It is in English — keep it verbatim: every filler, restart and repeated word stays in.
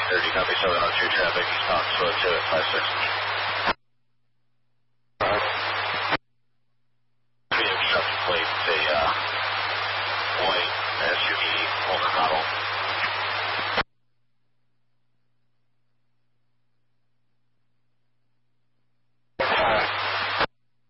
thirty, copy seven oh two traffic, eastbound two oh two at five six. We have traffic plate, it's a uh, white S U V older model.